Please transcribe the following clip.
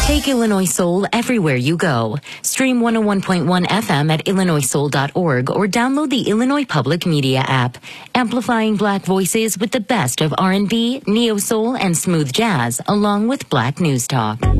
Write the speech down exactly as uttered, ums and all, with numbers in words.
Take Illinois Soul everywhere you go. Stream one oh one point one F M at illinois soul dot org or download the Illinois Public Media app. Amplifying Black voices with the best of R and B, neo-soul, and smooth jazz, along with Black news talk.